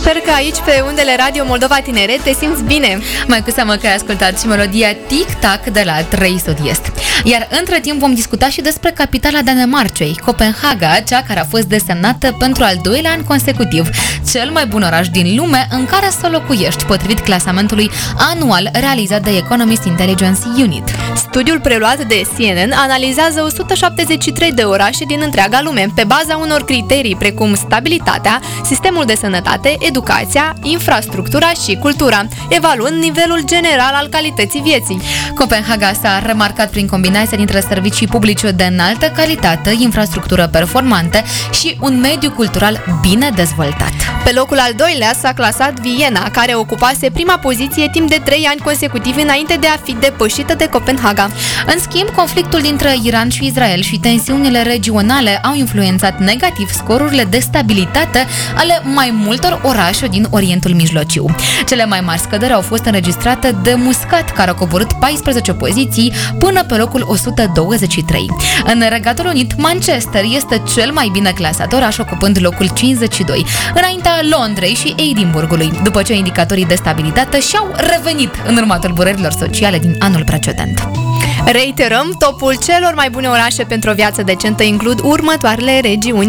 Sper că aici, pe undele Radio Moldova Tineret, te simți bine. Mai cu seamă că ai ascultat și melodia Tic-Tac de la 3 Sud-Est. Iar între timp vom discuta și despre capitala Danemarcei, Copenhaga, cea care a fost desemnată pentru al doilea an consecutiv cel mai bun oraș din lume în care să locuiești, potrivit clasamentului anual realizat de Economist Intelligence Unit. Studiul preluat de CNN analizează 173 de orașe din întreaga lume, pe baza unor criterii precum stabilitatea, sistemul de sănătate, educația, infrastructura și cultura, evaluând nivelul general al calității vieții. Copenhaga s-a remarcat prin combinația dintre servicii publice de înaltă calitate, infrastructură performantă și un mediu cultural bine dezvoltat. Pe locul al doilea s-a clasat Viena, care ocupase prima poziție timp de 3 ani consecutivi înainte de a fi depășită de Copenhaga. În schimb, conflictul dintre Iran și Israel și tensiunile regionale au influențat negativ scorurile de stabilitate ale mai multor orașe din Orientul Mijlociu. Cele mai mari scăderi au fost înregistrate de Muscat, care a coborât 14 poziții până pe locul 123. În Regatul Unit, Manchester este cel mai bine clasat oraș, ocupând locul 52, înaintea Londrei și Edinburghului, după ce indicatorii de stabilitate și-au revenit în urma tulburărilor sociale din anul precedent. Reiterăm, topul celor mai bune orașe pentru o viață decentă includ următoarele regiuni: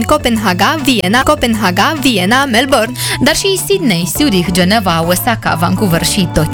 Copenhaga, Viena, Melbourne, dar și Sydney, Zurich, Geneva, Osaka, Vancouver și Tokyo.